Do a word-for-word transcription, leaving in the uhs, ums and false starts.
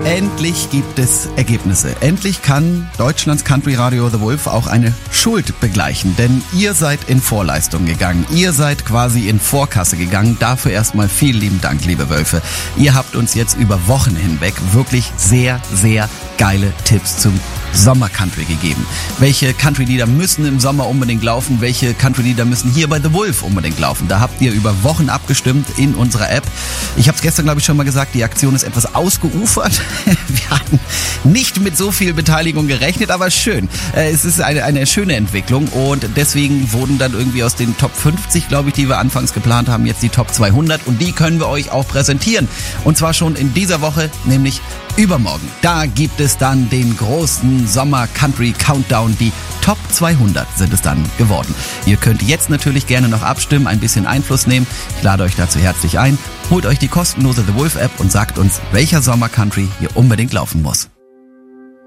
Endlich gibt es Ergebnisse. Endlich kann Deutschlands Country Radio The Wolf auch eine Schuld begleichen, denn ihr seid in Vorleistung gegangen. Ihr seid quasi in Vorkasse gegangen. Dafür erstmal vielen lieben Dank, liebe Wölfe. Ihr habt uns jetzt über Wochen hinweg wirklich sehr, sehr geile Tipps zum Sommer-Country gegeben. Welche Country-Lieder müssen im Sommer unbedingt laufen? Welche Country-Lieder müssen hier bei The Wolf unbedingt laufen? Da habt ihr über Wochen abgestimmt in unserer App. Ich habe es gestern, glaube ich, schon mal gesagt, die Aktion ist etwas ausgeufert. Wir hatten nicht mit so viel Beteiligung gerechnet, aber schön. Es ist eine, eine schöne Entwicklung und deswegen wurden dann irgendwie aus den Top fünfzig, glaube ich, die wir anfangs geplant haben, jetzt die Top zweihundert und die können wir euch auch präsentieren. Und zwar schon in dieser Woche, nämlich übermorgen. Da gibt es dann den großen Sommer-Country-Countdown. Die Top zweihundert sind es dann geworden. Ihr könnt jetzt natürlich gerne noch abstimmen, ein bisschen Einfluss nehmen. Ich lade euch dazu herzlich ein. Holt euch die kostenlose The Wolf App und sagt uns, welcher Sommer-Country hier unbedingt laufen muss.